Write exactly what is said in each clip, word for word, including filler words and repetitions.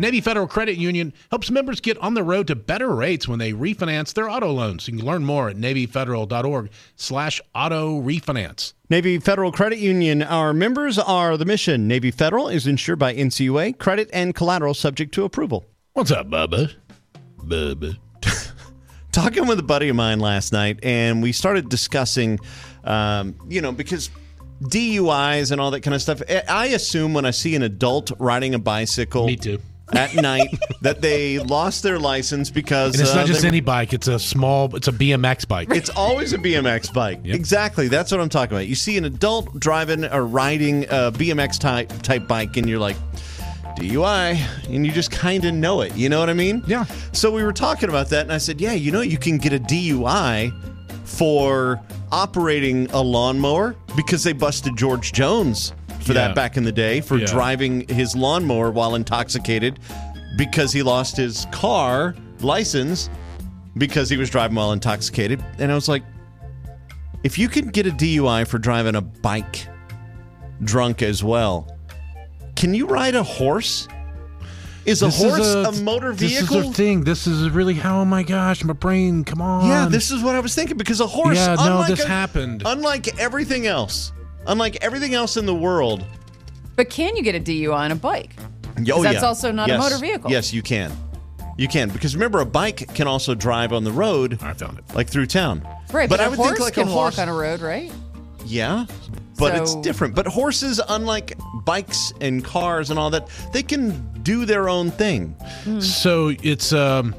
Navy Federal Credit Union helps members get on the road to better rates when they refinance their auto loans. You can learn more at NavyFederal.org slash auto refinance. Navy Federal Credit Union, our members are the mission. Navy Federal is insured by N C U A. Credit and collateral subject to approval. What's up, Bubba? Bubba. Talking with a buddy of mine last night, and we started discussing, um, you know, because D U Is and all that kind of stuff. I assume when I see an adult riding a bicycle Me too. at night that they lost their license because And it's uh, not just they- any bike. It's a small, it's a B M X bike. It's always a B M X bike. Yep. Exactly. That's what I'm talking about. You see an adult driving or riding a B M X type type bike, and you're like, D U I, and you just kind of know it. You know what I mean? Yeah. So we were talking about that, and I said, yeah, you know, you can get a D U I for operating a lawnmower because they busted George Jones for Yeah. that back in the day for Yeah. driving his lawnmower while intoxicated because he lost his car license because he was driving while intoxicated. And I was like, if you can get a D U I for driving a bike drunk as well, can you ride a horse? Is a This is horse a, motor This vehicle? is the thing. This is really, oh my gosh, my brain, come on. Yeah, this is what I was thinking because a horse. Yeah, no, unlike this a- happened. Unlike everything else, unlike everything else in the world. But can you get a D U I on a bike? Oh, that's yeah. also not a Yes. motor vehicle. Yes, you can. You can because remember, a bike can also drive on the road, I found it. like through town. Right, but, I a would horse think like can a horse. walk on a road, right? Yeah, but it's So- different. But horses, unlike bikes and cars and all that, they can do their own thing. So it's, um,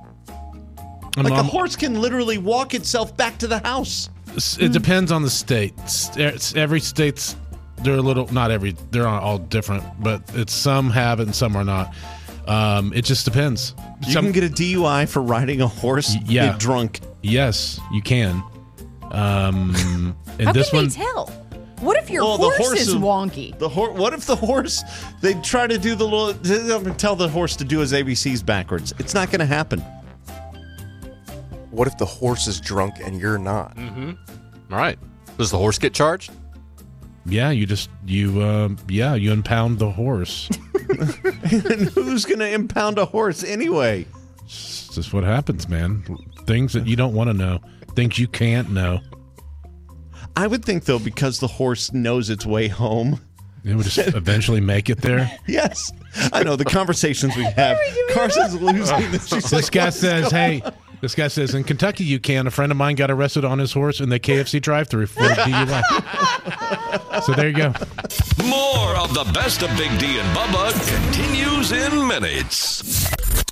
I'm- Like a I'm- horse can literally walk itself back to the house. it depends on the state. It's- it's- every state's, they're a little, not every, they're all different, but it's some have it and some are not. Um, it just depends. You Some- can get a D U I for riding a horse Y- yeah. drunk. Yes, you can. Um, and How this can one, they tell? What if your Well, the horse, horse is is- wonky? The horse. What if the horse? They try to do the little. They tell the horse to do his A B Cs backwards. It's not going to happen. What if the horse is drunk and you're not? All right. Does the horse get charged? yeah, you just you um, yeah you impound the horse. And who's going to impound a horse anyway? It's just what happens, man. Things that you don't want to know, things you can't know. I would think though, because the horse knows its way home. It would just eventually make it there. Yes, I know the conversations we have. Carson's losing this. She's This like, guy "What is says, going "Hey, this guy says in Kentucky you can." A friend of mine got arrested on his horse in the K F C drive-thru for D U I. So there you go. More of the best of Big D and Bubba continues in minutes.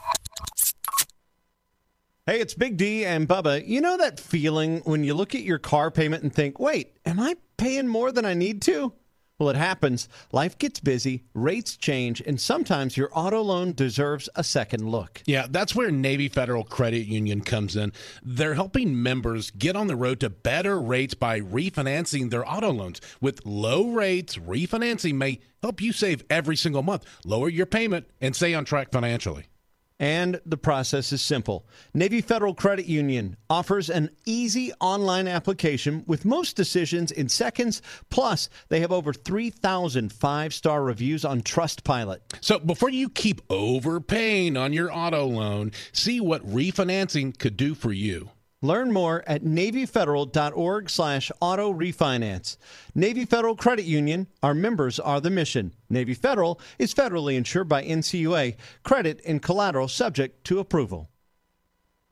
Hey, it's Big D and Bubba. You know that feeling when you look at your car payment and think, wait, am I paying more than I need to? Well, it happens. Life gets busy, rates change, and sometimes your auto loan deserves a second look. Yeah, that's where Navy Federal Credit Union comes in. They're helping members get on the road to better rates by refinancing their auto loans. With low rates, refinancing may help you save every single month, lower your payment, and stay on track financially. And the process is simple. Navy Federal Credit Union offers an easy online application with most decisions in seconds. Plus, they have over three thousand five-star reviews on Trustpilot. So before you keep overpaying on your auto loan, see what refinancing could do for you. Learn more at NavyFederal.org slash auto refinance. Navy Federal Credit Union, our members are the mission. Navy Federal is federally insured by N C U A. Credit and collateral subject to approval.